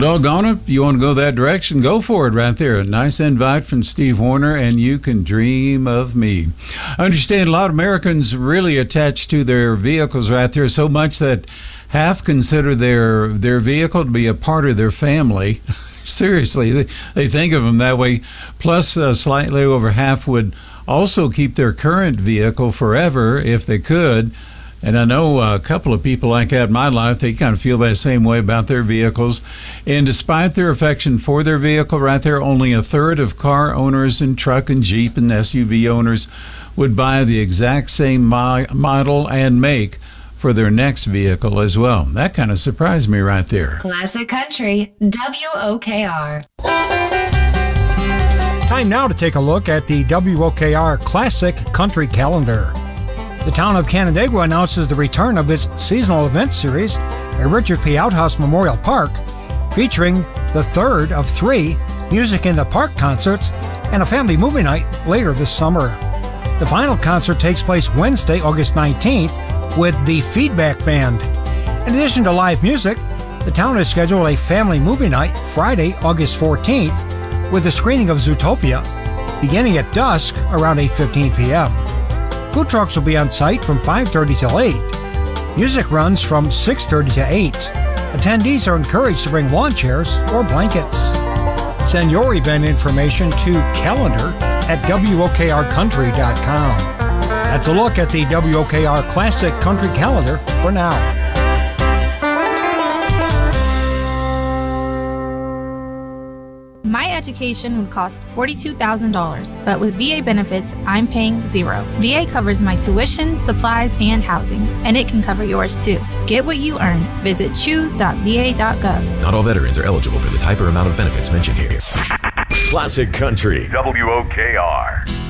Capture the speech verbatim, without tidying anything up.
doggone it, you want to go that direction, go for it right there. A nice invite from Steve Wariner, and You Can Dream of Me. I understand a lot of Americans really attached to their vehicles right there, so much that half consider their their vehicle to be a part of their family. Seriously, they, they think of them that way. Plus, uh, slightly over half would also keep their current vehicle forever if they could. And I know a couple of people like that in my life, they kind of feel that same way about their vehicles. And despite their affection for their vehicle right there, only a third of car owners and truck and Jeep and S U V owners would buy the exact same mo- model and make for their next vehicle as well. That kind of surprised me right there. Classic Country, W O K R. Time now to take a look at the W O K R Classic Country Calendar. The town of Canandaigua announces the return of its seasonal event series at Richard P. Outhouse Memorial Park, featuring the third of three Music in the Park concerts and a family movie night later this summer. The final concert takes place Wednesday, August nineteenth, with the Feedback Band. In addition to live music, the town has scheduled a family movie night Friday, August fourteenth, with a screening of Zootopia, beginning at dusk around eight fifteen p.m. Food trucks will be on site from five thirty till eight. Music runs from six thirty to eight. Attendees are encouraged to bring lawn chairs or blankets. Send your event information to calendar at W O K R country dot com. That's a look at the W O K R Classic Country Calendar for now. My education would cost forty-two thousand dollars, but with V A benefits, I'm paying zero. V A covers my tuition, supplies, and housing, and it can cover yours too. Get what you earn. Visit choose dot v a dot gov. Not all veterans are eligible for the type or amount of benefits mentioned here. Classic Country, W O K R.